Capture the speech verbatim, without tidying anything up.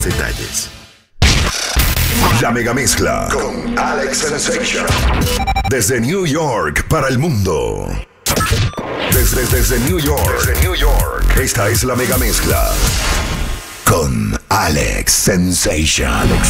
Detalles. La mega mezcla con Alex Sensation. Desde New York para el mundo. Desde, desde New York. Desde New York. Esta es la mega mezcla con Alex Sensation. Alex